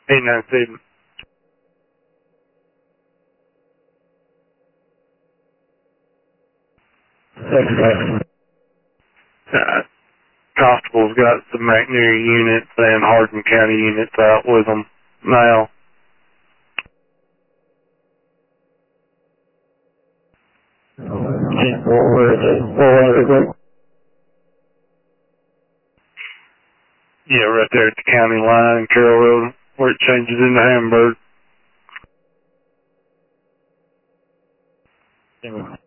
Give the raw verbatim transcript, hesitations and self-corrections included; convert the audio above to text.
eight nine seven. Uh, Constable's got some McNeary units and Hardin County units out with them now. Where is it? Where is it? Yeah, right there at the county line in Carroll Road, where it changes into Hamburg.